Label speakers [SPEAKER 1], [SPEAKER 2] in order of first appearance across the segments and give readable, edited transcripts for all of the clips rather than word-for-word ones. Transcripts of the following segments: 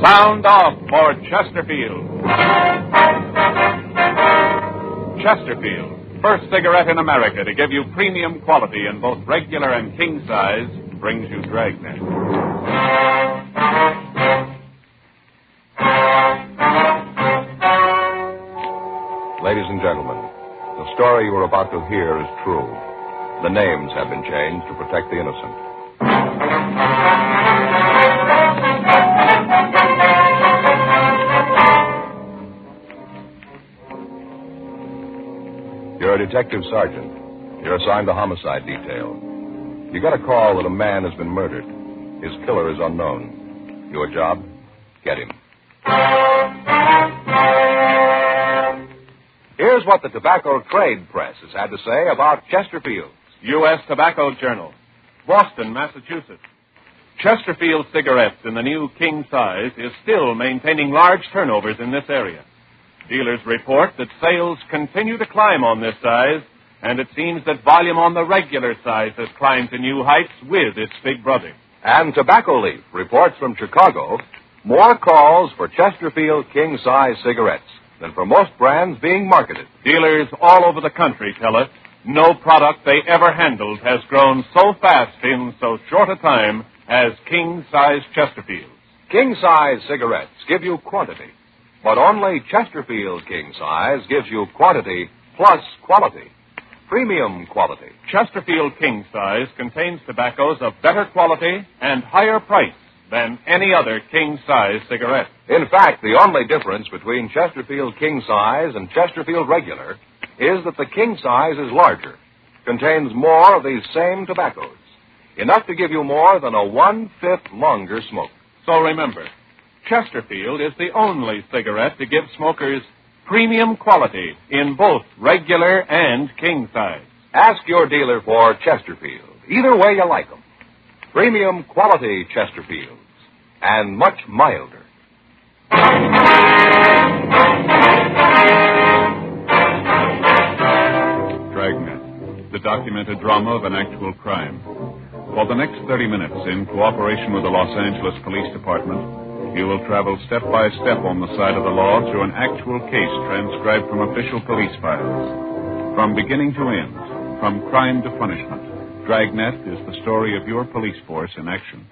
[SPEAKER 1] Sound off for Chesterfield. Chesterfield, first cigarette in America to give you premium quality in both regular and king size, brings you Dragnet.
[SPEAKER 2] Ladies and gentlemen, the story you are about to hear is true. The names have been changed to protect the innocent. You're a detective sergeant. You're assigned to homicide detail. You got a call that a man has been murdered. His killer is unknown. Your job? Get him. Here's what the Tobacco Trade Press has had to say about Chesterfield.
[SPEAKER 1] U.S. Tobacco Journal, Boston, Massachusetts. Chesterfield cigarettes in the new king size is still maintaining large turnovers in this area. Dealers report that sales continue to climb on this size, and it seems that volume on the regular size has climbed to new heights with its big brother.
[SPEAKER 2] And Tobacco Leaf reports from Chicago more calls for Chesterfield king-size cigarettes than for most brands being marketed.
[SPEAKER 1] Dealers all over the country tell us no product they ever handled has grown so fast in so short a time as king-size Chesterfields.
[SPEAKER 2] King-size cigarettes give you quantity, but only Chesterfield king-size gives you quantity plus quality. Premium quality.
[SPEAKER 1] Chesterfield king size contains tobaccos of better quality and higher price than any other king size cigarette.
[SPEAKER 2] In fact, the only difference between Chesterfield king size and Chesterfield regular is that the king size is larger, contains more of these same tobaccos, enough to give you more than a 1/5 longer smoke.
[SPEAKER 1] So remember, Chesterfield is the only cigarette to give smokers premium quality in both regular and king size.
[SPEAKER 2] Ask your dealer for Chesterfield. Either way you like them. Premium quality Chesterfields. And much milder.
[SPEAKER 1] Dragnet, the documented drama of an actual crime. For the next 30 minutes, in cooperation with the Los Angeles Police Department, you will travel step by step on the side of the law through an actual case transcribed from official police files. From beginning to end, from crime to punishment, Dragnet is the story of your police force in action.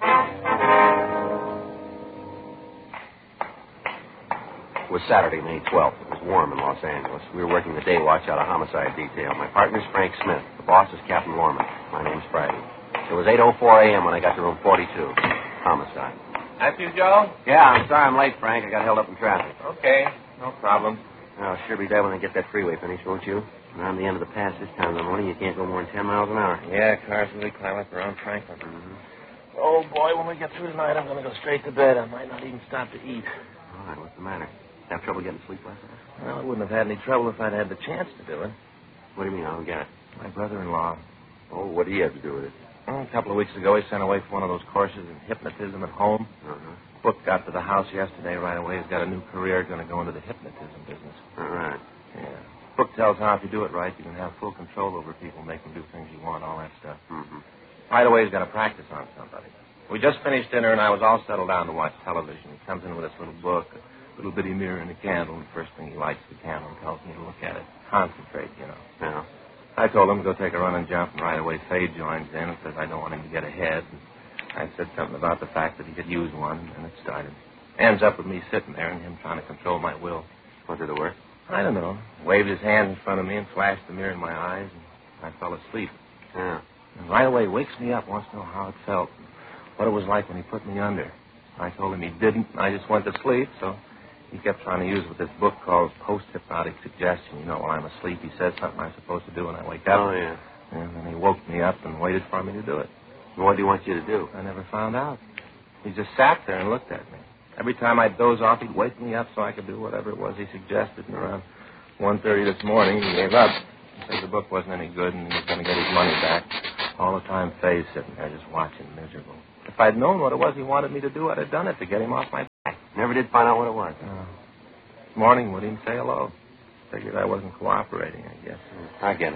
[SPEAKER 3] It was Saturday, May 12th. It was warm in Los Angeles. We were working the day watch out of homicide detail. My partner's Frank Smith. The boss is Captain Lorman. My name's Friday. It was 8:04 a.m. when I got to room 42. Homicide.
[SPEAKER 4] That's you, Joe?
[SPEAKER 3] Yeah, I'm sorry I'm late, Frank. I got held up in traffic.
[SPEAKER 4] Okay, no problem.
[SPEAKER 3] I'll sure be dead when I get that freeway finished, won't you? Around the end of the pass this time of the morning, you can't go more than 10 miles an hour.
[SPEAKER 4] Yeah, cars really climb up around Franklin.
[SPEAKER 3] Mm-hmm.
[SPEAKER 4] Oh, boy, when we get through tonight, I'm going to go straight to bed. I might not even stop to eat.
[SPEAKER 3] All right, what's the matter? Have trouble getting sleep last night?
[SPEAKER 4] Well, I wouldn't have had any trouble if I'd had the chance to do it.
[SPEAKER 3] What do you mean? I don't get it.
[SPEAKER 4] My brother-in-law.
[SPEAKER 3] Oh, what do you have to do with it?
[SPEAKER 4] A couple of weeks ago, he sent away for one of those courses in hypnotism at home.
[SPEAKER 3] Uh-huh.
[SPEAKER 4] Book got to the house yesterday right away. He's got a new career, going to go into the hypnotism business.
[SPEAKER 3] All right.
[SPEAKER 4] Yeah. Book tells how if you do it right, you can have full control over people, make them do things you want, all that stuff.
[SPEAKER 3] Mm-hmm.
[SPEAKER 4] Right away, he's got to practice on somebody. We just finished dinner, and I was all settled down to watch television. He comes in with this little book, a little bitty mirror and a candle, and the first thing he lights the candle and tells me to look at it. Concentrate, you know.
[SPEAKER 3] Yeah.
[SPEAKER 4] I told him to go take a run and jump, and right away Faye joins in and says I don't want him to get ahead. And I said something about the fact that he could use one, and it started. Ends up with me sitting there and him trying to control my will.
[SPEAKER 3] What did it work?
[SPEAKER 4] I don't know. Waved his hand in front of me and flashed the mirror in my eyes, and I fell asleep.
[SPEAKER 3] Yeah.
[SPEAKER 4] And right away wakes me up, wants to know how it felt, and what it was like when he put me under. I told him he didn't, and I just went to sleep, so he kept trying to use what this book calls post-hypnotic suggestion. You know, while I'm asleep, he says something I'm supposed to do when I wake up.
[SPEAKER 3] Oh, yeah.
[SPEAKER 4] And then he woke me up and waited for me to do it.
[SPEAKER 3] And what do you want you to do?
[SPEAKER 4] I never found out. He just sat there and looked at me. Every time I'd doze off, he'd wake me up so I could do whatever it was he suggested. And around 1:30 this morning, he gave up. He said the book wasn't any good and he was going to get his money back. All the time, Faye's sitting there just watching, miserable. If I'd known what it was he wanted me to do, I'd have done it to get him off my back.
[SPEAKER 3] Never did find out what it was.
[SPEAKER 4] This morning, wouldn't even say hello. Figured I wasn't cooperating, I guess.
[SPEAKER 3] I get it.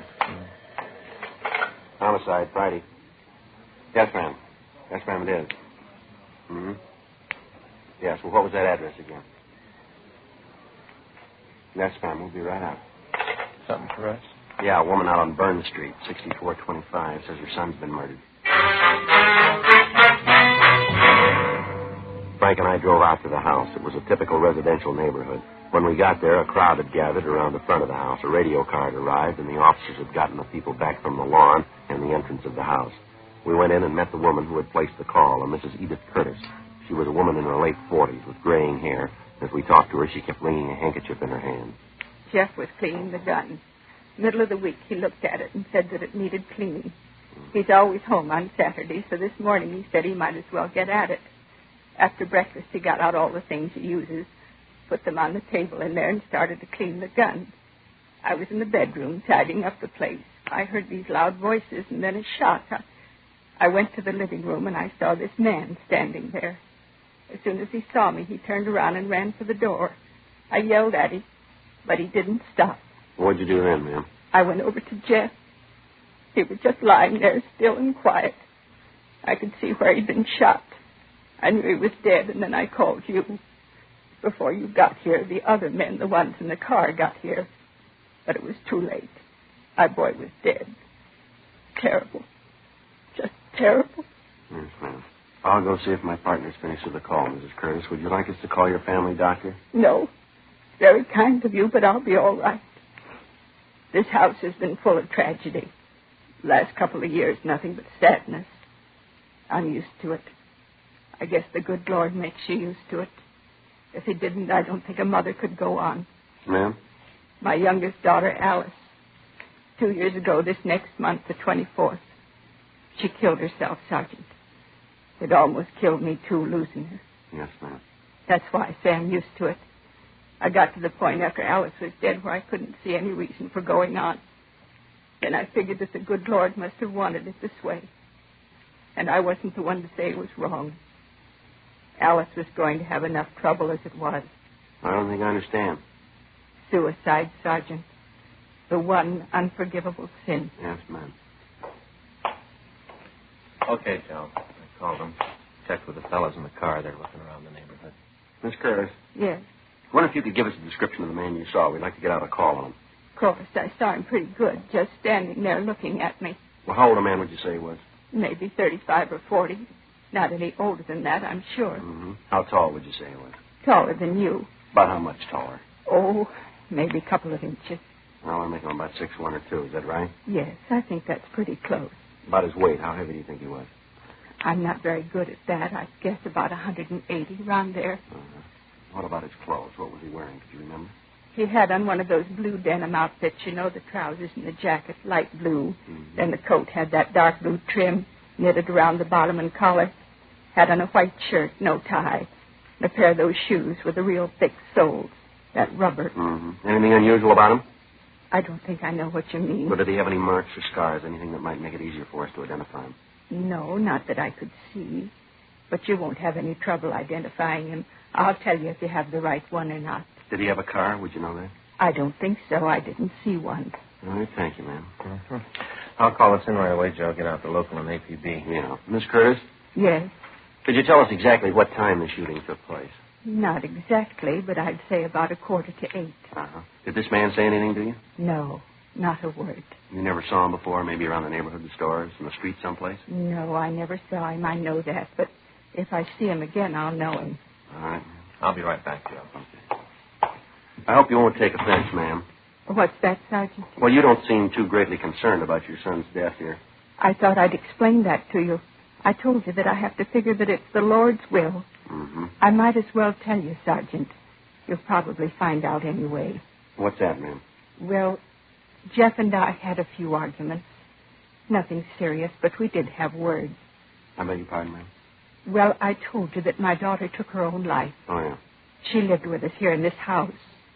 [SPEAKER 3] Homicide, Friday. Yes, ma'am. Yes, ma'am, it is. Mm-hmm. Yes, well, what was that address again? Yes, ma'am. We'll be right out.
[SPEAKER 4] Something for us?
[SPEAKER 3] Yeah, a woman out on Burn Street, 6425, says her son's been murdered. Frank and I drove out to the house. It was a typical residential neighborhood. When we got there, a crowd had gathered around the front of the house. A radio car had arrived, and the officers had gotten the people back from the lawn and the entrance of the house. We went in and met the woman who had placed the call, a Mrs. Edith Curtis. She was a woman in her late 40s with graying hair. As we talked to her, she kept wringing a handkerchief in her hand.
[SPEAKER 5] Jeff was cleaning the gun. Middle of the week, he looked at it and said that it needed cleaning. He's always home on Saturday, so this morning he said he might as well get at it. After breakfast, he got out all the things he uses, put them on the table in there, and started to clean the gun. I was in the bedroom tidying up the place. I heard these loud voices and then a shot. I went to the living room, and I saw this man standing there. As soon as he saw me, he turned around and ran for the door. I yelled at him, but he didn't stop.
[SPEAKER 3] What'd you do then, ma'am?
[SPEAKER 5] I went over to Jeff. He was just lying there, still and quiet. I could see where he'd been shot. I knew he was dead, and then I called you. Before you got here, the other men, the ones in the car, got here. But it was too late. My boy was dead. Terrible. Just terrible.
[SPEAKER 3] Yes, ma'am. I'll go see if my partner's finished with the call, Mrs. Curtis. Would you like us to call your family doctor?
[SPEAKER 5] No. Very kind of you, but I'll be all right. This house has been full of tragedy. The last couple of years, nothing but sadness. I'm used to it. I guess the good Lord makes you used to it. If he didn't, I don't think a mother could go on.
[SPEAKER 3] Ma'am?
[SPEAKER 5] My youngest daughter, Alice. 2 years ago, this next month, the 24th, she killed herself, Sergeant. It almost killed me, too, losing her.
[SPEAKER 3] Yes, ma'am.
[SPEAKER 5] That's why I say I'm used to it. I got to the point after Alice was dead where I couldn't see any reason for going on. Then I figured that the good Lord must have wanted it this way. And I wasn't the one to say it was wrong. Alice was going to have enough trouble as it was.
[SPEAKER 3] I don't think I understand.
[SPEAKER 5] Suicide, Sergeant. The one unforgivable sin.
[SPEAKER 3] Yes, ma'am.
[SPEAKER 4] Okay, Joe. I called them. Checked with the fellas in the car. They're looking around the neighborhood.
[SPEAKER 3] Miss Curtis,
[SPEAKER 5] Yes.
[SPEAKER 3] I wonder if you could give us a description of the man you saw. We'd like to get out a call on him.
[SPEAKER 5] Of course, I saw him pretty good, just standing there looking at me.
[SPEAKER 3] Well, how old a man would you say he was?
[SPEAKER 5] Maybe 35 or 40. Not any older than that, I'm sure.
[SPEAKER 3] Mm-hmm. How tall would you say he was?
[SPEAKER 5] Taller than you.
[SPEAKER 3] About how much taller?
[SPEAKER 5] Oh, maybe a couple of inches.
[SPEAKER 3] Well, I make him about 6'1" or 2. Is that right?
[SPEAKER 5] Yes, I think that's pretty close.
[SPEAKER 3] About his weight. How heavy do you think he was?
[SPEAKER 5] I'm not very good at that. I guess about 180, around there.
[SPEAKER 3] Uh-huh. What about his clothes? What was he wearing? Could you remember?
[SPEAKER 5] He had on one of those blue denim outfits, you know, the trousers and the jacket, light blue.
[SPEAKER 3] Mm-hmm.
[SPEAKER 5] Then the coat had that dark blue trim, knitted around the bottom and collar. Had on a white shirt, no tie. And a pair of those shoes with the real thick soles, that rubber.
[SPEAKER 3] Mm-hmm. Anything unusual about him?
[SPEAKER 5] I don't think I know what you mean.
[SPEAKER 3] Well, did he have any marks or scars, anything that might make it easier for us to identify him?
[SPEAKER 5] No, not that I could see. But you won't have any trouble identifying him. I'll tell you if you have the right one or not.
[SPEAKER 3] Did he have a car? Would you know that?
[SPEAKER 5] I don't think so. I didn't see one.
[SPEAKER 3] All right, thank you, ma'am.
[SPEAKER 4] Mm-hmm. I'll call us in right away, Joe. Get out the local and APB.
[SPEAKER 3] Yeah. Miss Curtis,
[SPEAKER 5] Yes.
[SPEAKER 3] could you tell us exactly what time the shooting took place?
[SPEAKER 5] Not exactly, but I'd say about 7:45.
[SPEAKER 3] Uh-huh. Did this man say anything to you?
[SPEAKER 5] No, not a word.
[SPEAKER 3] You never saw him before, maybe around the neighborhood, the stores, in the street someplace?
[SPEAKER 5] No, I never saw him. I know that. But if I see him again, I'll know him.
[SPEAKER 3] All right.
[SPEAKER 4] I'll be right back, Joe.
[SPEAKER 3] Okay. I hope you won't take offense, ma'am.
[SPEAKER 5] What's that, Sergeant?
[SPEAKER 3] Well, you don't seem too greatly concerned about your son's death here.
[SPEAKER 5] I thought I'd explain that to you. I told you that I have to figure that it's the Lord's will.
[SPEAKER 3] Mm-hmm.
[SPEAKER 5] I might as well tell you, Sergeant. You'll probably find out anyway.
[SPEAKER 3] What's that, ma'am?
[SPEAKER 5] Well, Jeff and I had a few arguments. Nothing serious, but we did have words.
[SPEAKER 3] I beg your pardon, ma'am?
[SPEAKER 5] Well, I told you that my daughter took her own life.
[SPEAKER 3] Oh, yeah.
[SPEAKER 5] She lived with us here in this house.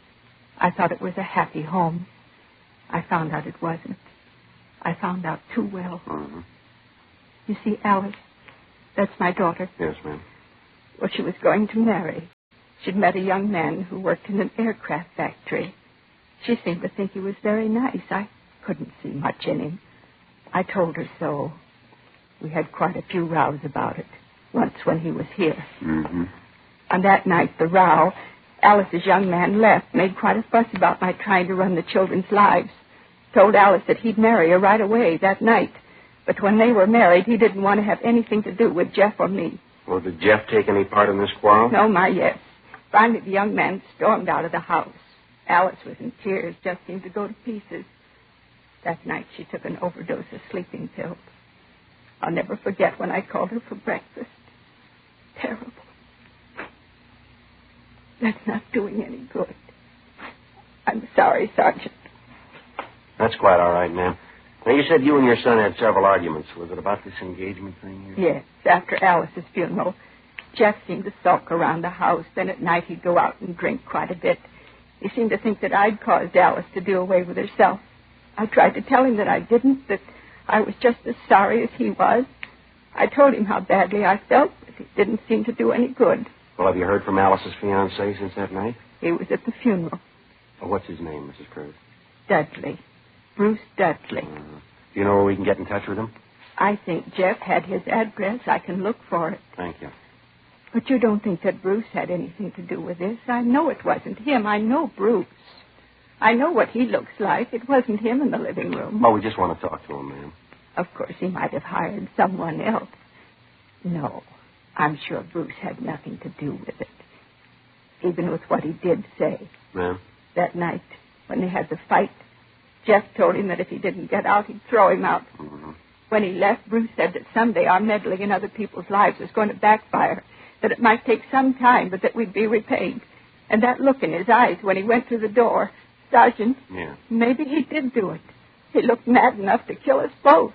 [SPEAKER 5] I thought it was a happy home. I found out it wasn't. I found out too well.
[SPEAKER 3] Mm-hmm.
[SPEAKER 5] You see, Alice, that's my daughter.
[SPEAKER 3] Yes, ma'am.
[SPEAKER 5] Well, she was going to marry. She'd met a young man who worked in an aircraft factory. She seemed to think he was very nice. I couldn't see much in him. I told her so. We had quite a few rows about it, once when he was here.
[SPEAKER 3] Mm-hmm.
[SPEAKER 5] On that night, the row, Alice's young man left, made quite a fuss about my trying to run the children's lives. Told Alice that he'd marry her right away that night. But when they were married, he didn't want to have anything to do with Jeff or me.
[SPEAKER 3] Well, did Jeff take any part in this quarrel?
[SPEAKER 5] No, my, yes. Finally, the young man stormed out of the house. Alice was in tears, just seemed to go to pieces. That night, she took an overdose of sleeping pills. I'll never forget when I called her for breakfast. Terrible. That's not doing any good. I'm sorry, Sergeant.
[SPEAKER 3] That's quite all right, ma'am. Now, you said you and your son had several arguments. Was it about this engagement thing?
[SPEAKER 5] Yes, after Alice's funeral. Jeff seemed to sulk around the house. Then at night he'd go out and drink quite a bit. He seemed to think that I'd caused Alice to do away with herself. I tried to tell him that I didn't, that I was just as sorry as he was. I told him how badly I felt, but it didn't seem to do any good.
[SPEAKER 3] Well, have you heard from Alice's fiancé since that night?
[SPEAKER 5] He was at the funeral.
[SPEAKER 3] Well, what's his name, Mrs. Curtis?
[SPEAKER 5] Dudley. Bruce Dudley.
[SPEAKER 3] Do you know where we can get in touch with him?
[SPEAKER 5] I think Jeff had his address. I can look for it.
[SPEAKER 3] Thank you.
[SPEAKER 5] But you don't think that Bruce had anything to do with this? I know it wasn't him. I know Bruce. I know what he looks like. It wasn't him in the living room.
[SPEAKER 3] Well, we just want to talk to him, ma'am.
[SPEAKER 5] Of course, he might have hired someone else. No, I'm sure Bruce had nothing to do with it. Even with what he did say.
[SPEAKER 3] Ma'am?
[SPEAKER 5] That night, when they had the fight, Jeff told him that if he didn't get out, he'd throw him out.
[SPEAKER 3] Mm-hmm.
[SPEAKER 5] When he left, Bruce said that someday our meddling in other people's lives was going to backfire, that it might take some time, but that we'd be repaid. And that look in his eyes when he went through the door, Sergeant,
[SPEAKER 3] Yeah.
[SPEAKER 5] Maybe he did do it. He looked mad enough to kill us both.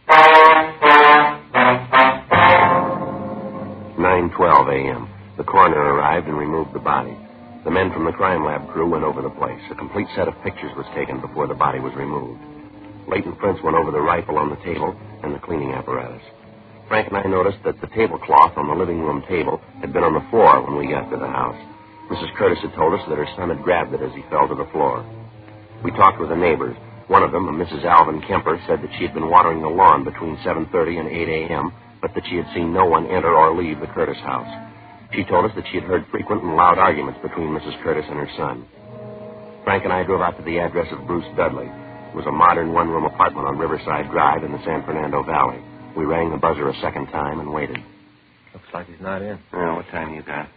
[SPEAKER 3] 9:12 a.m. The coroner arrived and removed the body. The men from the crime lab crew went over the place. A complete set of pictures was taken before the body was removed. Leighton Prince went over the rifle on the table and the cleaning apparatus. Frank and I noticed that the tablecloth on the living room table had been on the floor when we got to the house. Mrs. Curtis had told us that her son had grabbed it as he fell to the floor. We talked with the neighbors. One of them, a Mrs. Alvin Kemper, said that she had been watering the lawn between 7:30 and 8 a.m., but that she had seen no one enter or leave the Curtis house. She told us that she had heard frequent and loud arguments between Mrs. Curtis and her son. Frank and I drove out to the address of Bruce Dudley. It was a modern one-room apartment on Riverside Drive in the San Fernando Valley. We rang the buzzer a second time and waited.
[SPEAKER 4] Looks like he's not in.
[SPEAKER 3] Oh, what time you got?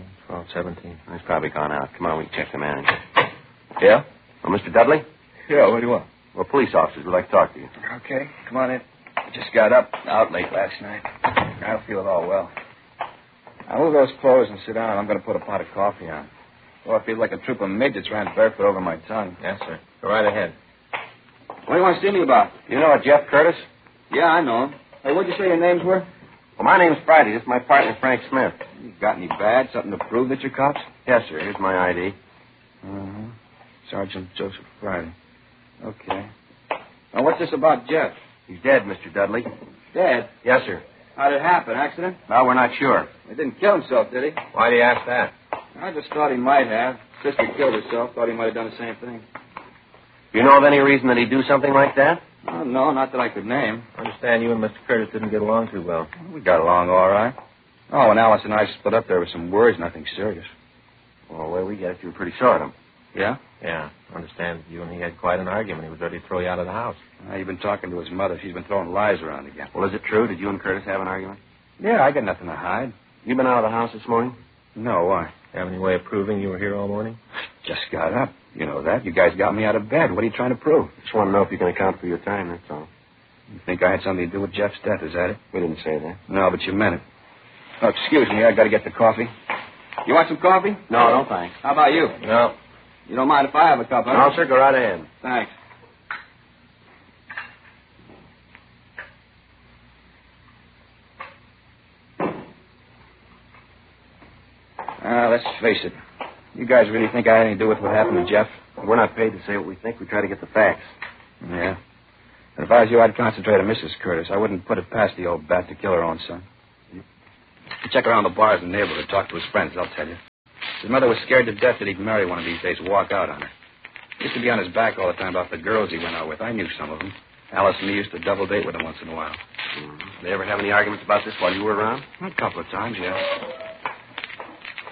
[SPEAKER 4] 12:17.
[SPEAKER 3] He's probably gone out. Come on, we can check the manager.
[SPEAKER 6] Yeah?
[SPEAKER 3] Oh, Mr. Dudley?
[SPEAKER 6] Yeah, what do you want?
[SPEAKER 3] Well, police officers would like to talk to you.
[SPEAKER 6] Okay, come on in. I just got up, out late last night. I don't feel at all well. Now, move those clothes and sit down. I'm going to put a pot of coffee on. Oh, I feel like a troop of midgets ran barefoot over my tongue.
[SPEAKER 4] Yes, sir. Go right ahead.
[SPEAKER 6] What do you want to see me about?
[SPEAKER 3] You know a Jeff Curtis?
[SPEAKER 6] Yeah, I know him. Hey, what'd you say your names were?
[SPEAKER 3] Well, my name's Friday. This is my partner, Frank Smith.
[SPEAKER 6] You got any badge? Something to prove that you're cops?
[SPEAKER 3] Yes, sir. Here's my ID.
[SPEAKER 6] Uh-huh. Sergeant Joseph Friday. Okay. Now, what's this about Jeff?
[SPEAKER 3] He's dead, Mr. Dudley.
[SPEAKER 6] Dead?
[SPEAKER 3] Yes, sir.
[SPEAKER 6] How'd it happen? Accident?
[SPEAKER 3] No, we're not sure.
[SPEAKER 6] He didn't kill himself, did he?
[SPEAKER 4] Why do you ask that?
[SPEAKER 6] I just thought he might have. Sister killed herself. Thought he might have done the same thing.
[SPEAKER 3] Do you know of any reason that he'd do something like that?
[SPEAKER 6] Oh, no, not that I could name.
[SPEAKER 4] I understand you and Mr. Curtis didn't get along too well.
[SPEAKER 6] We got along all right. Oh, and Alice and I split up there with some words, nothing serious.
[SPEAKER 3] Well, the way we get it, you were pretty sore at him.
[SPEAKER 6] Yeah?
[SPEAKER 4] Yeah, I understand you and he had quite an argument. He was ready to throw you out of the house.
[SPEAKER 6] You've been talking to his mother. She's been throwing lies around again.
[SPEAKER 3] Well, is it true? Did you and Curtis have an argument?
[SPEAKER 6] Yeah, I got nothing to hide.
[SPEAKER 3] You been out of the house this morning?
[SPEAKER 6] No, why?
[SPEAKER 4] Have any way of proving you were here all morning?
[SPEAKER 6] Just got up. You know that. You guys got me out of bed. What are you trying to prove?
[SPEAKER 3] Just want to know if you can account for your time, that's all.
[SPEAKER 6] You think I had something to do with Jeff's death, is that it?
[SPEAKER 3] We didn't say that.
[SPEAKER 6] No, but you meant it. Oh, excuse me. I got to get the coffee. You want some coffee?
[SPEAKER 3] No, thanks.
[SPEAKER 6] How about you?
[SPEAKER 4] No.
[SPEAKER 6] You don't mind if I have a cup, huh?
[SPEAKER 3] No, sir, go right ahead.
[SPEAKER 6] Thanks. Let's face it. You guys really think I had anything to do with what happened to Jeff?
[SPEAKER 3] We're not paid to say what we think. We try to get the facts.
[SPEAKER 6] Yeah. And if I was you, I'd concentrate on Mrs. Curtis. I wouldn't put it past the old bat to kill her own son. Check around the bars in the neighborhood. Talk to his friends, I'll tell you. His mother was scared to death that he'd marry one of these days, walk out on her. He used to be on his back all the time about the girls he went out with. I knew some of them. Alice and me used to double date with him once in a while.
[SPEAKER 3] Did they ever have any arguments about this while you were around?
[SPEAKER 6] A couple of times, yeah.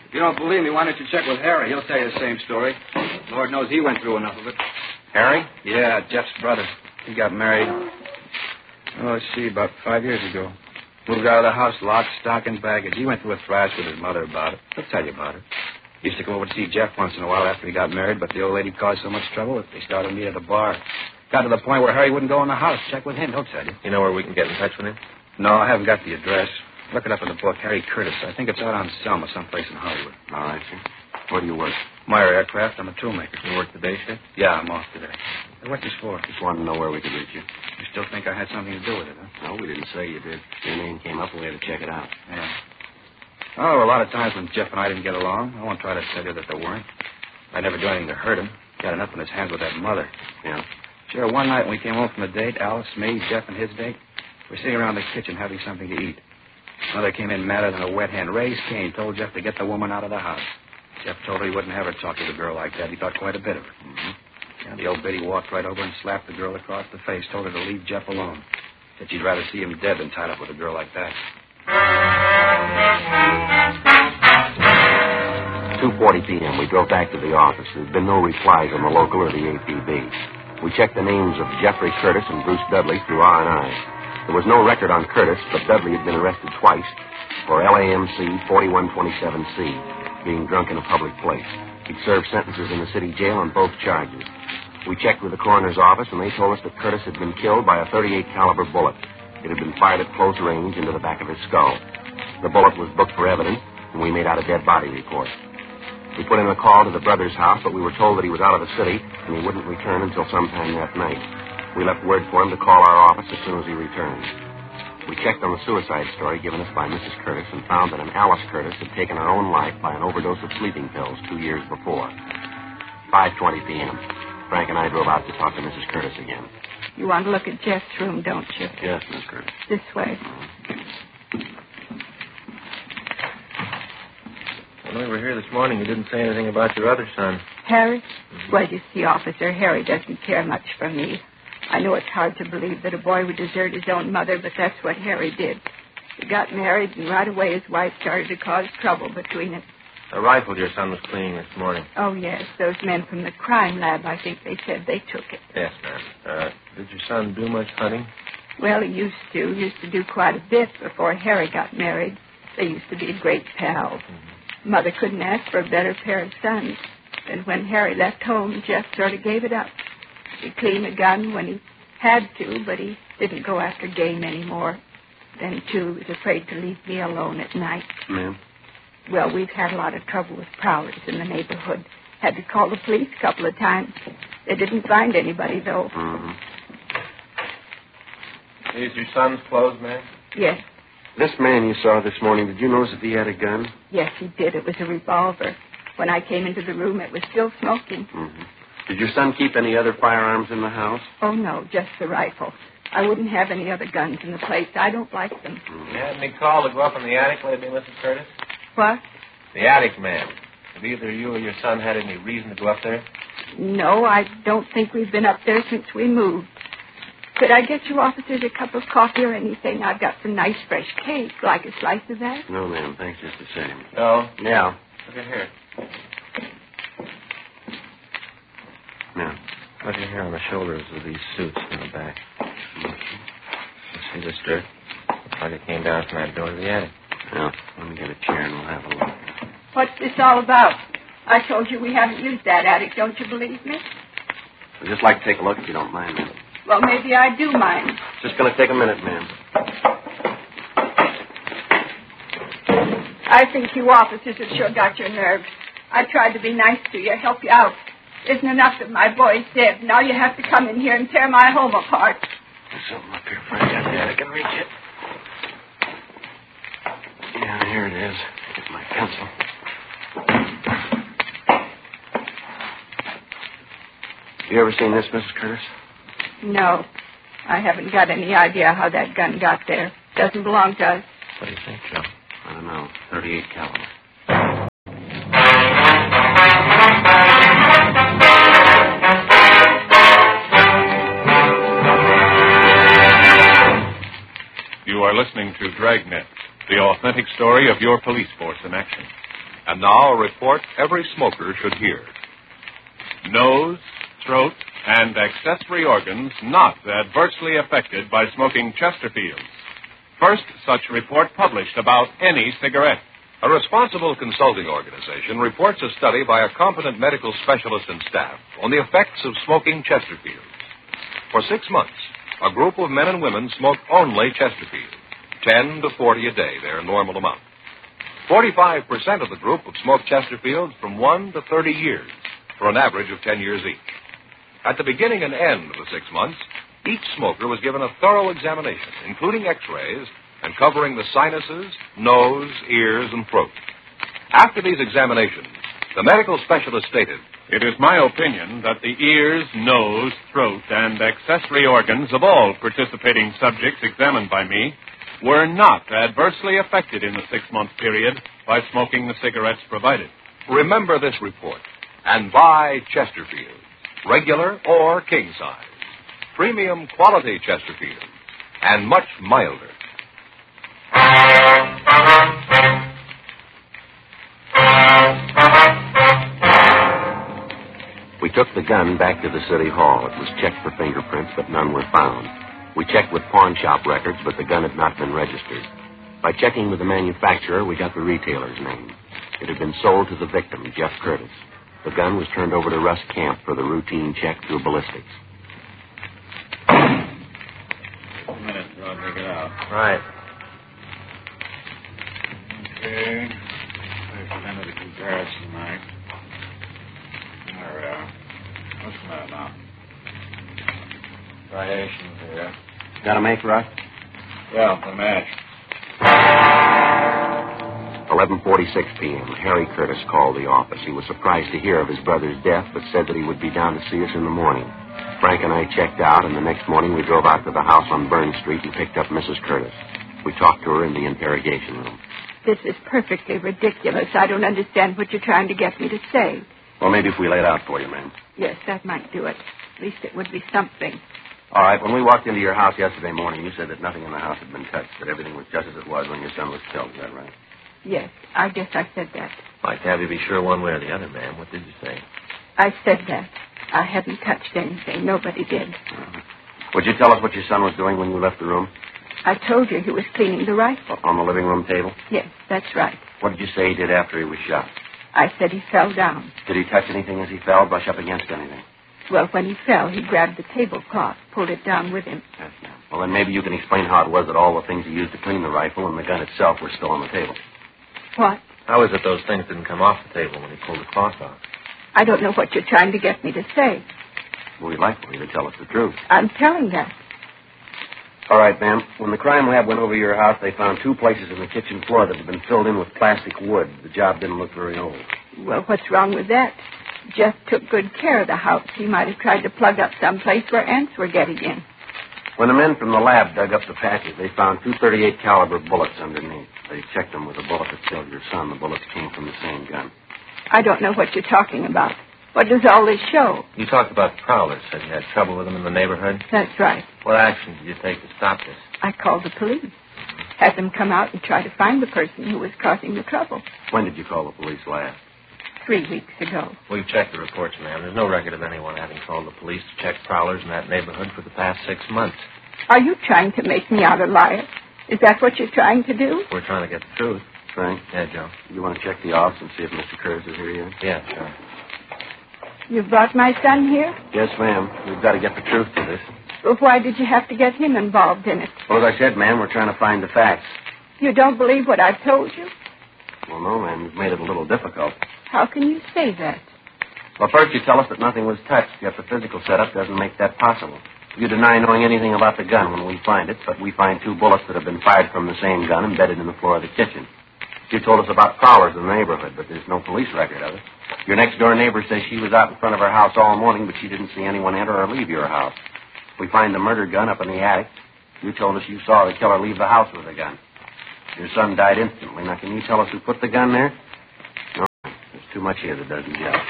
[SPEAKER 6] If you don't believe me, why don't you check with Harry? He'll tell you the same story. Lord knows he went through enough of it.
[SPEAKER 2] Harry?
[SPEAKER 6] Yeah, Jeff's brother. He got married, let's see, about 5 years ago. Moved out of the house, lock, stock, and baggage. He went through a thrash with his mother about it. He'll tell you about it. He used to go over to see Jeff once in a while after he got married, but the old lady caused so much trouble that they started to meet at a bar. Got to the point where Harry wouldn't go in the house. Check with him. He'll tell you.
[SPEAKER 4] You know where we can get in touch with him?
[SPEAKER 6] No, I haven't got the address. Look it up in the book. Harry Curtis. I think it's out on Selma, someplace in Hollywood.
[SPEAKER 3] All right, sir. Where do you work?
[SPEAKER 6] Meyer Aircraft. I'm a toolmaker.
[SPEAKER 4] You work the day shift?
[SPEAKER 6] Yeah, I'm off today. Hey, what's this for?
[SPEAKER 3] Just wanted to know where we could reach you.
[SPEAKER 6] You still think I had something to do with it, huh?
[SPEAKER 3] No, we didn't say you did. Your name came up and we had to check it out.
[SPEAKER 6] Yeah. Oh, a lot of times when Jeff and I didn't get along, I won't try to tell you that there weren't. I'd never do anything to hurt him. Got enough on his hands with that mother.
[SPEAKER 3] Yeah.
[SPEAKER 6] Sure, one night when we came home from the date, Alice, me, Jeff, and his date, we're sitting around the kitchen having something to eat. Mother came in madder than a wet hen. Raised Cain, told Jeff to get the woman out of the house. Jeff told her he wouldn't have her talk to the girl like that. He thought quite a bit of her. Mm-hmm. And the old biddy walked right over and slapped the girl across the face, told her to leave Jeff alone. Said she'd rather see him dead than tied up with a girl like that.
[SPEAKER 3] 2:40 p.m. We drove back to the office. There's been no replies from the local or the APB. We checked the names of Jeffrey Curtis and Bruce Dudley through R&I. There was no record on Curtis, but Dudley had been arrested twice for LAMC 4127C, being drunk in a public place. He'd served sentences in the city jail on both charges. We checked with the coroner's office, and they told us that Curtis had been killed by a .38 caliber bullet. It had been fired at close range into the back of his skull. The bullet was booked for evidence, and we made out a dead body report. We put in a call to the brother's house, but we were told that he was out of the city, and he wouldn't return until sometime that night. We left word for him to call our office as soon as he returned. We checked on the suicide story given us by Mrs. Curtis and found that an Alice Curtis had taken her own life by an overdose of sleeping pills 2 years before. 5:20 p.m. Frank and I drove out to talk to Mrs. Curtis again.
[SPEAKER 5] You want to look at Jeff's room, don't you?
[SPEAKER 3] Yes, Miss Curtis.
[SPEAKER 5] This way.
[SPEAKER 4] When we were here this morning, you didn't say anything about your other son.
[SPEAKER 5] Harry? Well, you see, officer, Harry doesn't care much for me. I know it's hard to believe that a boy would desert his own mother, but that's what Harry did. He got married, and right away his wife started to cause trouble between us.
[SPEAKER 4] The rifle your son was cleaning this morning.
[SPEAKER 5] Oh, yes. Those men from the crime lab, I think they said they took it.
[SPEAKER 4] Yes, ma'am. Did your son do much hunting?
[SPEAKER 5] Well, he used to do quite a bit before Harry got married. They used to be great pals. Mm-hmm. Mother couldn't ask for a better pair of sons. And when Harry left home, Jeff sort of gave it up. He cleaned a gun when he had to, but he didn't go after game anymore. Then, too, he was afraid to leave me alone at night.
[SPEAKER 3] Ma'am?
[SPEAKER 5] Well, we've had a lot of trouble with prowlers in the neighborhood. Had to call the police a couple of times. They didn't find anybody, though.
[SPEAKER 3] Mm-hmm.
[SPEAKER 4] These your son's clothes, ma'am?
[SPEAKER 5] Yes.
[SPEAKER 3] This man you saw this morning, did you notice if he had a gun?
[SPEAKER 5] Yes, he did. It was a revolver. When I came into the room, it was still smoking.
[SPEAKER 3] Mm-hmm. Did your son keep any other firearms in the house?
[SPEAKER 5] Oh, no, just the rifle. I wouldn't have any other guns in the place. I don't like them.
[SPEAKER 3] Mm-hmm.
[SPEAKER 4] You had any call to go up in the attic lately, Mrs. Curtis?
[SPEAKER 5] What?
[SPEAKER 4] The attic, ma'am. Have either you or your son had any reason to go up there?
[SPEAKER 5] No, I don't think we've been up there since we moved. Could I get you officers a cup of coffee or anything? I've got some nice fresh cake. Like a slice of that?
[SPEAKER 3] No, ma'am. Thanks just the same.
[SPEAKER 4] No?
[SPEAKER 3] Yeah.
[SPEAKER 4] Look at here.
[SPEAKER 3] Yeah.
[SPEAKER 4] Look at here on the shoulders of these suits in the back. You see this dirt? Looks like it came down from that door to the attic.
[SPEAKER 3] Yeah. Let me get a chair and we'll have a look.
[SPEAKER 5] What's this all about? I told you we haven't used that attic. Don't you believe me?
[SPEAKER 3] I'd just like to take a look if you don't mind, ma'am.
[SPEAKER 5] Well, maybe I do mind.
[SPEAKER 3] It's just going to take a minute, ma'am.
[SPEAKER 5] I think you officers have sure got your nerve. I tried to be nice to you, help you out. Isn't enough that my boy's dead. Now you have to come in here and tear my home apart.
[SPEAKER 3] There's something up here, Frank. I can reach it. Yeah, here it is. Get my pencil. You ever seen this, Mrs. Curtis?
[SPEAKER 5] No. I haven't got any idea how that gun got there. Doesn't belong to us.
[SPEAKER 4] What do you think, Joe?
[SPEAKER 3] I don't know. 38 caliber.
[SPEAKER 1] You are listening to Dragnet, the authentic story of your police force in action.
[SPEAKER 2] And now a report every smoker should hear.
[SPEAKER 1] Nose, throat, and accessory organs not adversely affected by smoking Chesterfields. First such report published about any cigarette.
[SPEAKER 2] A responsible consulting organization reports a study by a competent medical specialist and staff on the effects of smoking Chesterfields. For 6 months, a group of men and women smoked only Chesterfield, 10 to 40 a day, their normal amount. 45% of the group have smoked Chesterfields from 1 to 30 years, for an average of 10 years each. At the beginning and end of the 6 months, each smoker was given a thorough examination, including x-rays, and covering the sinuses, nose, ears, and throat. After these examinations, the medical specialist stated,
[SPEAKER 1] "It is my opinion that the ears, nose, throat, and accessory organs of all participating subjects examined by me were not adversely affected in the 6-month period by smoking the cigarettes provided."
[SPEAKER 2] remember this report and buy Chesterfield, regular or king size, premium quality Chesterfield, and much milder.
[SPEAKER 3] We took the gun back to the city hall. It was checked for fingerprints, but none were found. We checked with pawn shop records, but the gun had not been registered. By checking with the manufacturer, we got the retailer's name. It had been sold to the victim, Jeff Curtis. The gun was turned over to Russ Camp for the routine check through ballistics.
[SPEAKER 6] Just a minute, I'll take it out.
[SPEAKER 4] Right.
[SPEAKER 6] Okay. There's the end of the comparison knife. There we are. What's the matter now? Striations here.
[SPEAKER 3] Got a make, Russ?
[SPEAKER 6] Yeah, the match.
[SPEAKER 3] 11:46 p.m. Harry Curtis called the office. He was surprised to hear of his brother's death, but said that he would be down to see us in the morning. Frank and I checked out, and the next morning we drove out to the house on Burn Street and picked up Mrs. Curtis. We talked to her in the interrogation room.
[SPEAKER 5] This is perfectly ridiculous. I don't understand what you're trying to get me to say.
[SPEAKER 3] Well, maybe if we lay it out for you, ma'am.
[SPEAKER 5] Yes, that might do it. At least it would be something.
[SPEAKER 3] All right, when we walked into your house yesterday morning, you said that nothing in the house had been touched, that everything was just as it was when your son was killed. Is that right?
[SPEAKER 5] Yes, I guess I said that.
[SPEAKER 4] Like to have you be sure one way or the other, ma'am. What did you say?
[SPEAKER 5] I said that. I hadn't touched anything. Nobody did.
[SPEAKER 3] Uh-huh. Would you tell us what your son was doing when you left the room?
[SPEAKER 5] I told you he was cleaning the rifle.
[SPEAKER 3] On the living room table?
[SPEAKER 5] Yes, that's right.
[SPEAKER 3] What did you say he did after he was shot?
[SPEAKER 5] I said he fell down.
[SPEAKER 3] Did he touch anything as he fell, brush up against anything?
[SPEAKER 5] Well, when he fell, he grabbed the tablecloth, pulled it down with him.
[SPEAKER 3] Yes, ma'am. Well, then maybe you can explain how it was that all the things he used to clean the rifle and the gun itself were still on the table.
[SPEAKER 5] What?
[SPEAKER 4] How is it those things didn't come off the table when he pulled the cloth out?
[SPEAKER 5] I don't know what you're trying to get me to say.
[SPEAKER 3] Well, we'd like for you to tell us the truth.
[SPEAKER 5] I'm telling that.
[SPEAKER 3] All right, ma'am. When the crime lab went over your house, they found 2 places in the kitchen floor that had been filled in with plastic wood. The job didn't look very old.
[SPEAKER 5] Well, what's wrong with that? Jeff took good care of the house. He might have tried to plug up some place where ants were getting in.
[SPEAKER 3] When the men from the lab dug up the patches, they found 2 .38 caliber bullets underneath. They checked them with the bullet that killed your son. The bullets came from the same gun.
[SPEAKER 5] I don't know what you're talking about. What does all this show?
[SPEAKER 4] You talked about the prowlers. Said you had trouble with them in the neighborhood.
[SPEAKER 5] That's right.
[SPEAKER 4] What action did you take to stop this?
[SPEAKER 5] I called the police. Had them come out and try to find the person who was causing the trouble.
[SPEAKER 3] When did you call the police last?
[SPEAKER 5] 3 weeks ago.
[SPEAKER 4] We've checked the reports, ma'am. There's no record of anyone having called the police to check prowlers in that neighborhood for the past 6 months.
[SPEAKER 5] Are you trying to make me out a liar? Is that what you're trying to do?
[SPEAKER 4] We're trying to get the truth.
[SPEAKER 3] Frank?
[SPEAKER 4] Yeah, Joe.
[SPEAKER 3] You want to check the office and see if Mr. Curtis is here yet?
[SPEAKER 4] Yeah, sure.
[SPEAKER 5] You brought my son here?
[SPEAKER 3] Yes, ma'am. We've got to get the truth to this.
[SPEAKER 5] Well, why did you have to get him involved in it?
[SPEAKER 3] Well, as I said, ma'am, we're trying to find the facts.
[SPEAKER 5] You don't believe what I've told you?
[SPEAKER 3] Well, no, ma'am. You've made it a little difficult.
[SPEAKER 5] How can you say that?
[SPEAKER 3] Well, first you tell us that nothing was touched, yet the physical setup doesn't make that possible. You deny knowing anything about the gun when we find it, but we find 2 bullets that have been fired from the same gun embedded in the floor of the kitchen. You told us about prowlers in the neighborhood, but there's no police record of it. Your next-door neighbor says she was out in front of her house all morning, but she didn't see anyone enter or leave your house. We find the murder gun up in the attic. You told us you saw the killer leave the house with the gun. Your son died instantly. Now, can you tell us who put the gun there? No, there's too much here that doesn't gel.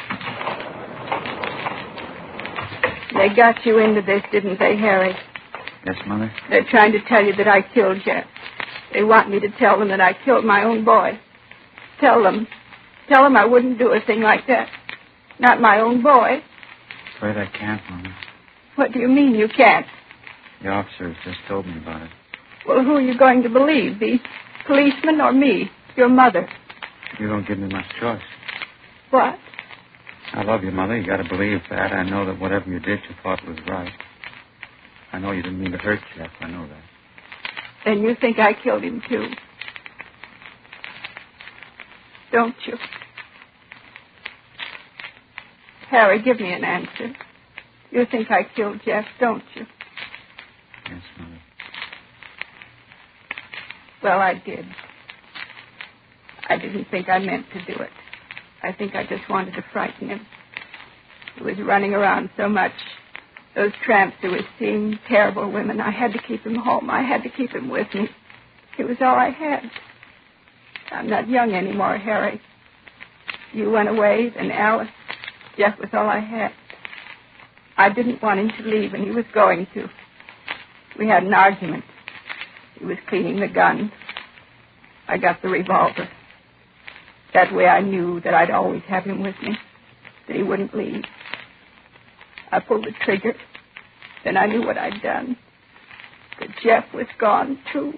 [SPEAKER 5] They got you into this, didn't they, Harry?
[SPEAKER 6] Yes, Mother?
[SPEAKER 5] They're trying to tell you that I killed Jeff. They want me to tell them that I killed my own boy. Tell them. Tell him I wouldn't do a thing like that. Not my own boy.
[SPEAKER 6] Afraid I can't, Mama.
[SPEAKER 5] What do you mean you can't?
[SPEAKER 6] The officers just told me about it.
[SPEAKER 5] Well, who are you going to believe? The policeman or me? Your mother?
[SPEAKER 6] You don't give me much choice.
[SPEAKER 5] What?
[SPEAKER 6] I love you, Mother. You got to believe that. I know that whatever you did, you thought was right. I know you didn't mean to hurt Jeff. I know that.
[SPEAKER 5] Then you think I killed him, too. Don't you? Harry, give me an answer. You think I killed Jeff, don't you?
[SPEAKER 6] Yes, Mother.
[SPEAKER 5] Well, I did. I didn't think I meant to do it. I think I just wanted to frighten him. He was running around so much. Those tramps who were seeing terrible women. I had to keep him home. I had to keep him with me. It was all I had. I'm not young anymore, Harry. You went away, then Alice. Jeff was all I had. I didn't want him to leave, and he was going to. We had an argument. He was cleaning the gun. I got the revolver. That way I knew that I'd always have him with me, that he wouldn't leave. I pulled the trigger. Then I knew what I'd done. That Jeff was gone, too.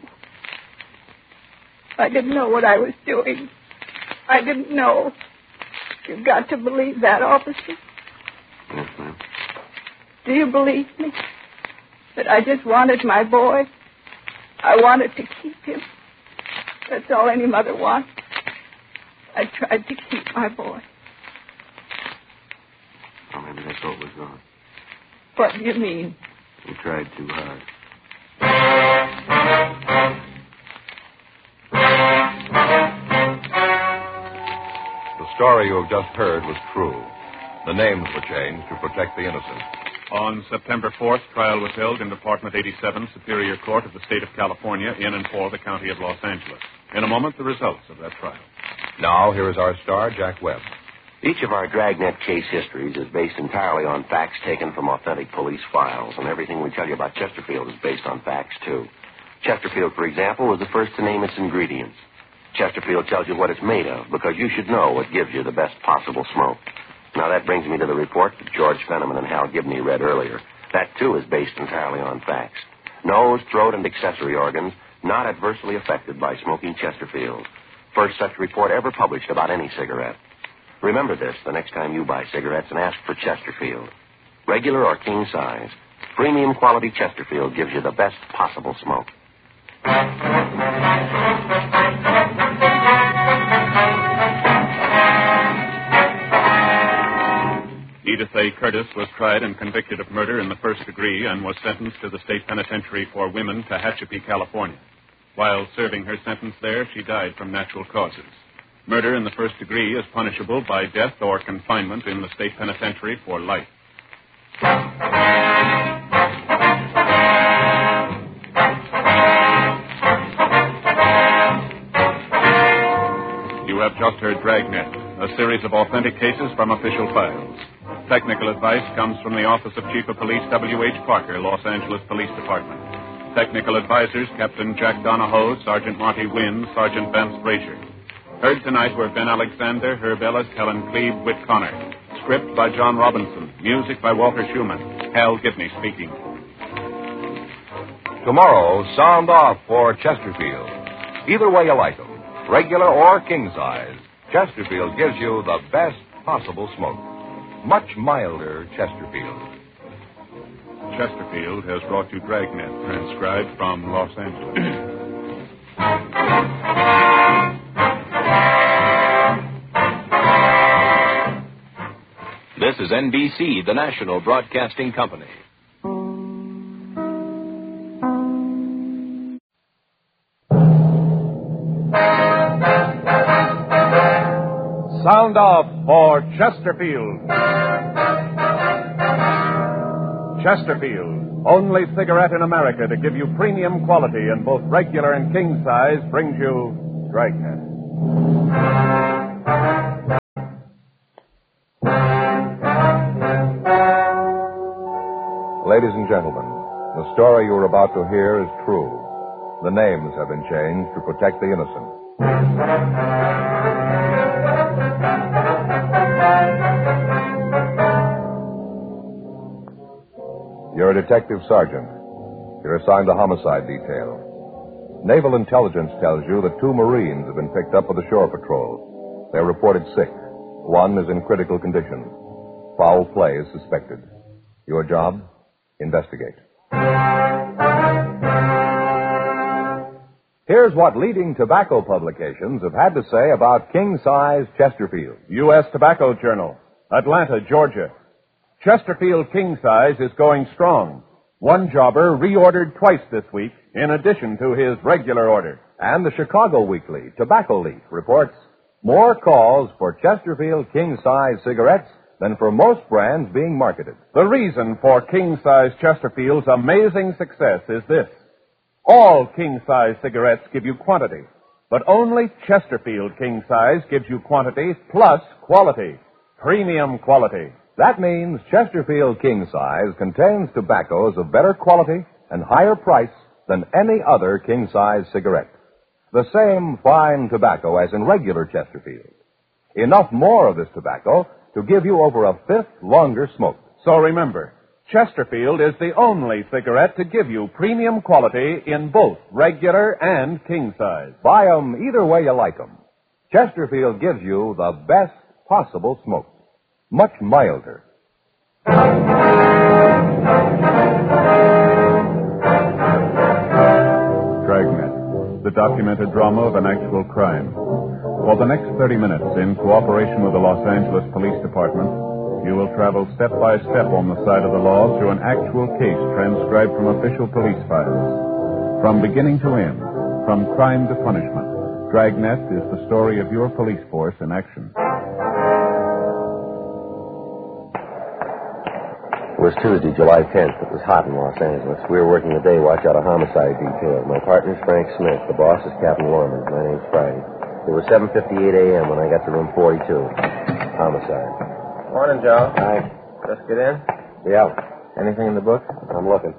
[SPEAKER 5] I didn't know what I was doing. I didn't know. You've got to believe that, officer.
[SPEAKER 3] Yes, ma'am.
[SPEAKER 5] Do you believe me? That I just wanted my boy? I wanted to keep him. That's all any mother wants. I tried to keep my boy.
[SPEAKER 3] Well, maybe that's what was wrong.
[SPEAKER 5] What do you mean?
[SPEAKER 3] You tried too hard.
[SPEAKER 2] The story you have just heard was true. The names were changed to protect the innocent.
[SPEAKER 1] On September 4th, trial was held in Department 87, Superior Court of the State of California, in and for the County of Los Angeles. In a moment, the results of that trial.
[SPEAKER 2] Now, here is our star, Jack Webb.
[SPEAKER 3] Each of our Dragnet case histories is based entirely on facts taken from authentic police files, and everything we tell you about Chesterfield is based on facts, too. Chesterfield, for example, was the first to name its ingredients. Chesterfield tells you what it's made of, because you should know what gives you the best possible smoke. Now, that brings me to the report that George Fenneman and Hal Gibney read earlier. That, too, is based entirely on facts. Nose, throat, and accessory organs not adversely affected by smoking Chesterfield. First such report ever published about any cigarette. Remember this the next time you buy cigarettes and ask for Chesterfield. Regular or king size, premium quality Chesterfield gives you the best possible smoke.
[SPEAKER 1] Edith A. Curtis was tried and convicted of murder in the first degree and was sentenced to the state penitentiary for women, Tehachapi, California. While serving her sentence there, she died from natural causes. Murder in the first degree is punishable by death or confinement in the state penitentiary for life. You have just heard Dragnet, a series of authentic cases from official files. Technical advice comes from the Office of Chief of Police W.H. Parker, Los Angeles Police Department. Technical advisors, Captain Jack Donahoe, Sergeant Marty Wynn, Sergeant Vance Frazier. Heard tonight were Ben Alexander, Herb Ellis, Helen Cleve, Whit Connor. Script by John Robinson. Music by Walter Schumann. Hal Gibney speaking.
[SPEAKER 2] Tomorrow, sound off for Chesterfield. Either way you like them, regular or king size, Chesterfield gives you the best possible smoke. Much milder Chesterfield.
[SPEAKER 1] Chesterfield has brought you Dragnet, transcribed from Los Angeles.
[SPEAKER 7] This is NBC, the national broadcasting company.
[SPEAKER 8] Sound off for Chesterfield. Chesterfield, only cigarette in America to give you premium quality in both regular and king size, brings you Dragnet.
[SPEAKER 2] Ladies and gentlemen, the story you are about to hear is true. The names have been changed to protect the innocent.
[SPEAKER 9] Detective Sergeant. You're assigned to homicide detail. Naval intelligence tells you that 2 Marines have been picked up by the shore patrol. They're reported sick. One is in critical condition. Foul play is suspected. Your job? Investigate. Here's what leading tobacco publications have had to say about king-size Chesterfield.
[SPEAKER 8] U.S. Tobacco Journal, Atlanta, Georgia. Chesterfield King Size is going strong. One jobber reordered twice this week in addition to his regular order.
[SPEAKER 9] And the Chicago Weekly, Tobacco Leaf, reports more calls for Chesterfield king-size cigarettes than for most brands being marketed.
[SPEAKER 8] The reason for king-size Chesterfield's amazing success is this. All king-size cigarettes give you quantity, but only Chesterfield king-size gives you quantity plus quality. Premium quality.
[SPEAKER 9] That means Chesterfield King Size contains tobaccos of better quality and higher price than any other king-size cigarette. The same fine tobacco as in regular Chesterfield. Enough more of this tobacco to give you over a fifth longer smoke.
[SPEAKER 8] So remember, Chesterfield is the only cigarette to give you premium quality in both regular and king size.
[SPEAKER 9] Buy 'em either way you like 'em. Chesterfield gives you the best possible smoke. Much milder.
[SPEAKER 1] Dragnet, the documented drama of an actual crime. For the next 30 minutes, in cooperation with the Los Angeles Police Department, you will travel step by step on the side of the law through an actual case transcribed from official police files. From beginning to end, from crime to punishment, Dragnet is the story of your police force in action.
[SPEAKER 3] It was Tuesday, July 10th. It was hot in Los Angeles. We were working the day watch out of homicide detail. My partner's Frank Smith. The boss is Captain Lorman. My name's Friday. It was 7:58 a.m. when I got to room 42. Homicide.
[SPEAKER 4] Morning, Joe.
[SPEAKER 3] Hi.
[SPEAKER 4] Just get in?
[SPEAKER 3] Yeah,
[SPEAKER 4] Anything in the book?
[SPEAKER 3] I'm looking.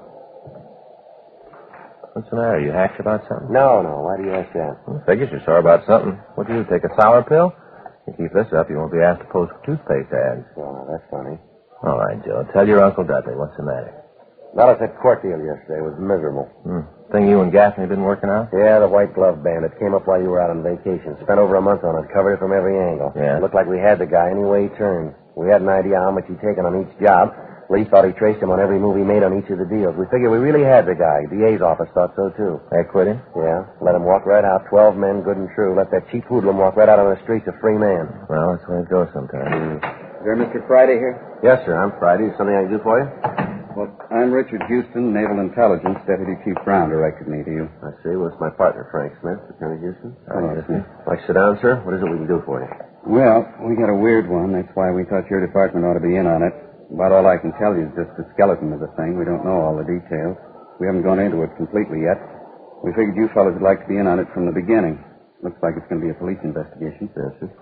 [SPEAKER 4] What's the matter? You hacked about something?
[SPEAKER 3] No. Why do you ask that?
[SPEAKER 4] Well, figures you're sore about something. What do you do, take a sour pill? You keep this up, you won't be asked to post toothpaste ads.
[SPEAKER 3] Oh, that's funny.
[SPEAKER 4] All right, Joe. Tell your Uncle Dudley. What's the matter?
[SPEAKER 3] Not at that court deal yesterday. It was miserable.
[SPEAKER 4] Thing you and Gaffney been working out?
[SPEAKER 3] Yeah, the white glove bandit came up while you were out on vacation. Spent over a month on it. Covered it from every angle.
[SPEAKER 4] Yeah?
[SPEAKER 3] It looked like we had the guy any way he turned. We had an idea how much he'd taken on each job. Lee thought he traced him on every move he made on each of the deals. We figured we really had the guy. DA's office thought so, too.
[SPEAKER 4] They quit him?
[SPEAKER 3] Yeah. Let him walk right out. 12 men, good and true. Let that cheap hoodlum walk right out on the streets a free man.
[SPEAKER 4] Well, that's the way it goes sometimes.
[SPEAKER 10] Is there Mr. Friday here?
[SPEAKER 3] Yes, sir. I'm Friday. Is something I can do for you?
[SPEAKER 10] Well, I'm Richard Houston, Naval Intelligence. Deputy Chief Brown directed me to you.
[SPEAKER 3] I see. Well, it's my partner, Frank Smith, Lieutenant Houston.
[SPEAKER 10] Hello, sir.
[SPEAKER 3] Like to sit down, sir? What is it we can do for you?
[SPEAKER 10] Well, we got a weird one. That's why we thought your department ought to be in on it. About all I can tell you is just the skeleton of the thing. We don't know all the details. We haven't gone into it completely yet. We figured you fellas would like to be in on it from the beginning. Looks like it's going to be a police investigation.
[SPEAKER 3] Yes, sir.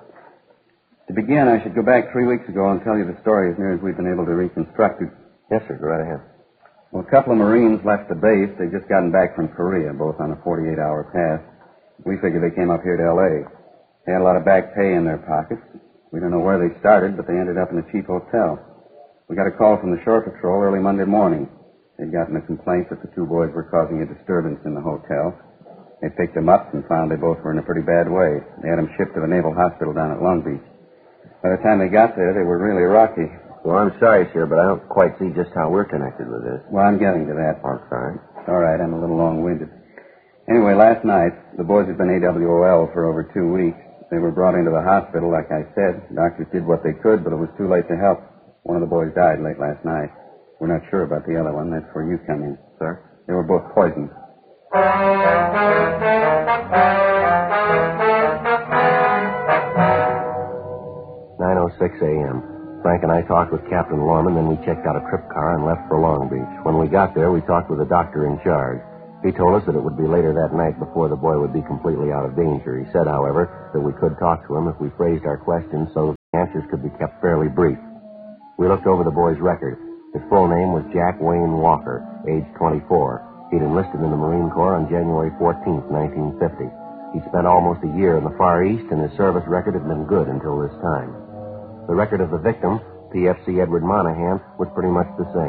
[SPEAKER 10] To begin, I should go back 3 weeks ago and tell you the story as near as we've been able to reconstruct it.
[SPEAKER 3] Yes, sir. Go right ahead.
[SPEAKER 10] Well, a couple of Marines left the base. They'd just gotten back from Korea, both on a 48-hour pass. We figured they came up here to L.A. They had a lot of back pay in their pockets. We don't know where they started, but they ended up in a cheap hotel. We got a call from the shore patrol early Monday morning. They'd gotten a complaint that the 2 boys were causing a disturbance in the hotel. They picked them up and found they both were in a pretty bad way. They had them shipped to the Naval Hospital down at Long Beach. By the time they got there, they were really rocky.
[SPEAKER 3] Well, I'm sorry, sir, but I don't quite see just how we're connected with this.
[SPEAKER 10] Well, I'm getting to that.
[SPEAKER 3] I'm sorry.
[SPEAKER 10] All right, I'm a little long-winded. Anyway, last night, the boys had been AWOL for over 2 weeks. They were brought into the hospital, like I said. Doctors did what they could, but it was too late to help. One of the boys died late last night. We're not sure about the other one. That's where you come in.
[SPEAKER 3] Sir?
[SPEAKER 10] They were both poisoned.
[SPEAKER 3] 9:06 a.m. Frank and I talked with Captain Lorman, then we checked out a trip car and left for Long Beach. When we got there, we talked with the doctor in charge. He told us that it would be later that night before the boy would be completely out of danger. He said, however, that we could talk to him if we phrased our questions so that the answers could be kept fairly brief. We looked over the boy's record. His full name was Jack Wayne Walker, age 24. He'd enlisted in the Marine Corps on January 14th, 1950. He'd spent almost a year in the Far East, and his service record had been good until this time. The record of the victim, PFC Edward Monahan, was pretty much the same.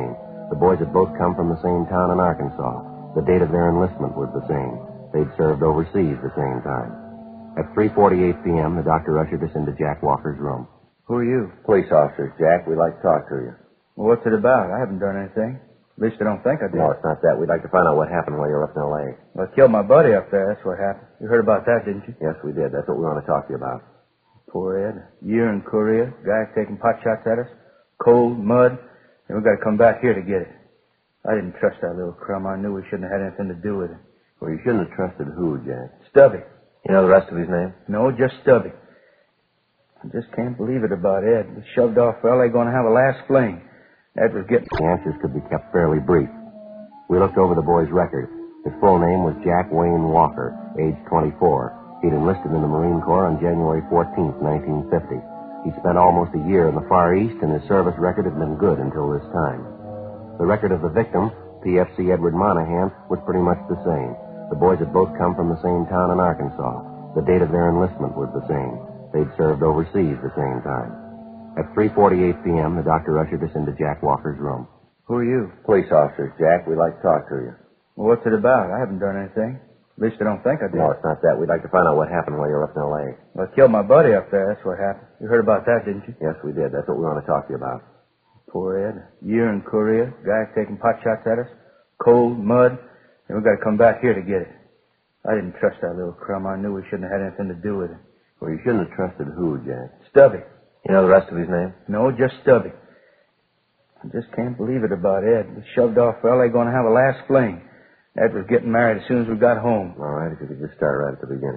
[SPEAKER 3] The boys had both come from the same town in Arkansas. The date of their enlistment was the same. They'd served overseas the same time. At 3:48 p.m., the doctor ushered us into Jack Walker's room.
[SPEAKER 10] Who are you?
[SPEAKER 3] Police officers, Jack. We'd like to talk to you.
[SPEAKER 10] Well, what's it about? I haven't done anything. At least I don't think I did.
[SPEAKER 3] No, it's not that. We'd like to find out what happened while you were up in L.A.
[SPEAKER 10] Well, I killed my buddy up there. That's what happened. You heard about that, didn't you?
[SPEAKER 3] Yes, we did. That's what we want to talk to you about.
[SPEAKER 10] Poor Ed. A year in Korea. Guys taking pot shots at us. Cold, mud. And we got to come back here to get it. I didn't trust that little crumb. I knew we shouldn't have had anything to do with it.
[SPEAKER 3] Well, you shouldn't have trusted who, Jack?
[SPEAKER 10] Stubby.
[SPEAKER 3] You know the rest of his name?
[SPEAKER 10] No, just Stubby. I just can't believe it about Ed. We shoved off for L.A. going to have a last fling. Ed was getting...
[SPEAKER 3] The answers could be kept fairly brief. We looked over the boy's record. His full name was Jack Wayne Walker, age 24. He'd enlisted in the Marine Corps on January 14th, 1950. He'd spent almost a year in the Far East, and his service record had been good until this time. The record of the victim, PFC Edward Monahan, was pretty much the same. The boys had both come from the same town in Arkansas. The date of their enlistment was the same. They'd served overseas the same time. At 3:48 p.m., the doctor ushered us into Jack Walker's room.
[SPEAKER 10] Who are you?
[SPEAKER 3] Police officers, Jack. We'd like to talk to you.
[SPEAKER 10] Well, what's it about? I haven't done anything. At least I don't think I did.
[SPEAKER 3] No, it's not that. We'd like to find out what happened while you were up in L.A.
[SPEAKER 10] Well, I killed my buddy up there. That's what happened. You heard about that, didn't you?
[SPEAKER 3] Yes, we did. That's what we want to talk to you about.
[SPEAKER 10] Poor Ed. A year in Korea. Guys taking pot shots at us. Cold, mud. And we got to come back here to get it. I didn't trust that little crumb. I knew we shouldn't have had anything to do with it.
[SPEAKER 3] Well, you shouldn't have trusted who, Jack?
[SPEAKER 10] Stubby.
[SPEAKER 3] You know the rest of his name?
[SPEAKER 10] No, just Stubby. I just can't believe it about Ed. We shoved off for L.A. going to have a last fling. Ed was getting married as soon as we got home.
[SPEAKER 3] All right, if you could just start right at the beginning.